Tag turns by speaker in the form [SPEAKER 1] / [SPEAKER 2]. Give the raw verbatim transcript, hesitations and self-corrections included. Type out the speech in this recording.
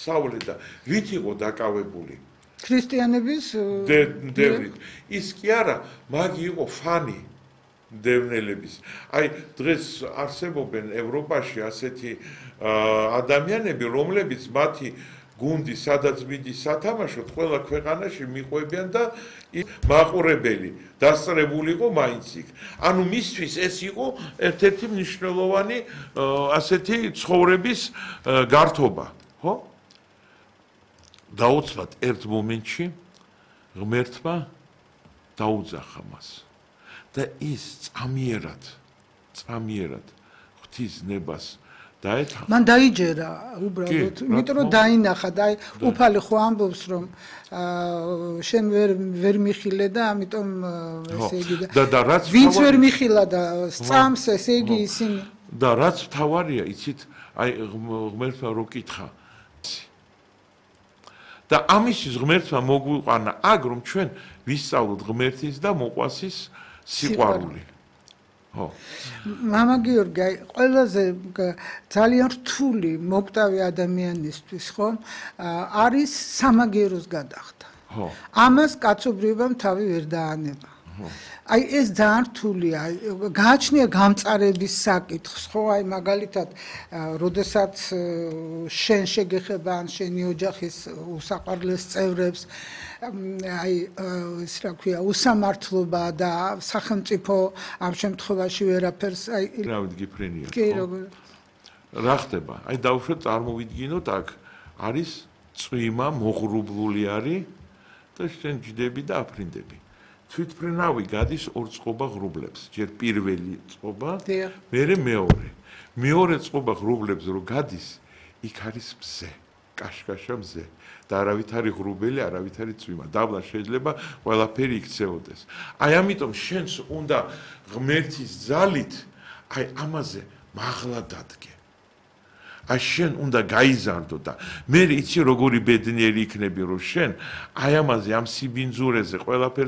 [SPEAKER 1] სწავლე და ვით იყო დაკავებული
[SPEAKER 2] ქრისტიანების
[SPEAKER 1] დევნით ის კი არა მაგი იყო ფანი დევნელების აი დღეს არსებობენ ევროპაში ასეთი ადამიანები რომლებიც მათი გუნდი სადაც მიდის სათამაშოდ ყველა ქვეყანაში მიყვებიან და მაყურებელი დასწრებული იყო მაინც იქ ანუ მისთვის ეს იყო ერთ-ერთი მნიშვნელოვანი ასეთი ცხოვრების გართობა ხო დაუცლად ერთ მომენტში ღმერთმა დაუძახა მას და ის წამიერად წამიერად ღვთის ნებას დაეთანხმა
[SPEAKER 2] მან დაიჯერა უბრალოდ იმიტომ რომ დაინახა და აი უფალი ხო ამბობს რომ შენ ვერ ვერ მიხილე და ამიტომ ესე იგი
[SPEAKER 1] და რაც
[SPEAKER 2] ვინც ვერ მიხილა და სწამს ესე იგი ისინი
[SPEAKER 1] და რაც თავარია იცით აი ღმერთმა რო კითხა და ამისთვის ღმერთმა მოგვიყვანა აგ რომ ჩვენ ვისწავლოთ ღმერთის და მოყვასის სიყვარული ხო
[SPEAKER 2] მამა გიორგი აი ყველაზე ძალიან რთული მოკვდავი ადამიანისთვის ხო არის სამაგიეროს გადახდა
[SPEAKER 1] ხო
[SPEAKER 2] ამას კაცობრიობამ თავი ვერ დაანება აი ეს ძალიან რთულია გააჩნია გამწარების საკითხს ხო აი მაგალითად როდესაც შენ შეგეხება ან შენი ოჯახის უსაყვარლეს წევრებს აი ის რა ქვია უსამართლობა და სახელმწიფო ამ შემთხვევაში ვერაფერს აი
[SPEAKER 1] რავით გიფრენია
[SPEAKER 2] კი როგორ
[SPEAKER 1] რა ხდება აი დავუშვათ წარმოვიდგინოთ აქ არის წვიმა მოღრუბლული არის და შენ ჯდები და აფრინდები თვითფრენავი გადის ორ წყობა ღრუბლებს ჯერ პირველი წყობა მერე მეორე მეორე წყობა ღრუბლებს რო გადის იქ არის მზე კაშკაშა მზე და არავით არის ღრუბელი არავით არის წვიმა დაბლა შეიძლება ყველაფერი იქცეოდეს აი ამიტომ შენს უნდა ღმერთის ძალით აი ამაზე მაღლა დადგე აი შენ უნდა გაიზარდო და მე იცი როგორი ბედნიერი იქნები რომ შენ აი ამაზე ამ სიბინძურეზე ყველაფერს